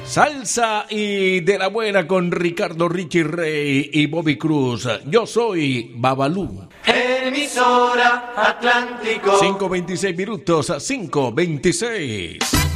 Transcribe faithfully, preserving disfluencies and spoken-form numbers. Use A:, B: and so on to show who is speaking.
A: Salsa y de la buena con Ricardo Richie Rey y Bobby Cruz. Yo soy Babalú.
B: Emisora Atlántico.
A: cinco veintiséis minutos, cinco veintiséis.